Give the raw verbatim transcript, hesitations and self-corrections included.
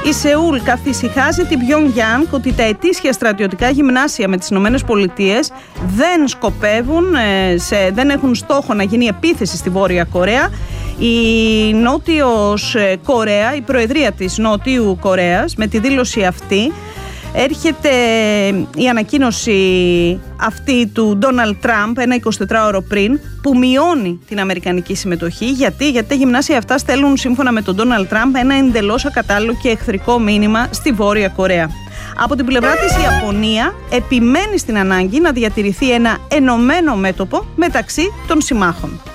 Η Σεούλ καθησυχάζει την Πιονγκιάνγκ ότι τα ετήσια στρατιωτικά γυμνάσια με τις Ηνωμένες Πολιτείες δεν σκοπεύουν, σε, δεν έχουν στόχο να γίνει επίθεση στη Βόρεια Κορέα. Η Νότιος Κορέα, η Προεδρία της Νότιου Κορέας, με τη δήλωση αυτή έρχεται η ανακοίνωση αυτή του Ντόναλντ Τραμπ ένα εικοσιτετράωρο πριν, που μειώνει την αμερικανική συμμετοχή. Γιατί, Γιατί τα γυμνάσια αυτά στέλνουν, σύμφωνα με τον Ντόναλντ Τραμπ, ένα εντελώς ακατάλληλο και εχθρικό μήνυμα στη Βόρεια Κορέα. Από την πλευρά της, η Ιαπωνία επιμένει στην ανάγκη να διατηρηθεί ένα ενωμένο μέτωπο μεταξύ των συμμάχων.